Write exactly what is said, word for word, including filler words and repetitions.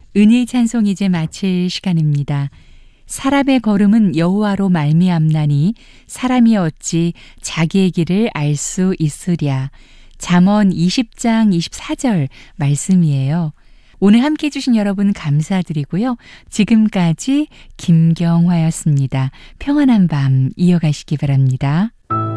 은혜의 찬송 이제 마칠 시간입니다. 사람의 걸음은 여호와로 말미암나니 사람이 어찌 자기의 길을 알 수 있으랴. 잠언 이십 장 이십사 절 말씀이에요. 오늘 함께 해주신 여러분 감사드리고요. 지금까지 김경화였습니다. 평안한 밤 이어가시기 바랍니다.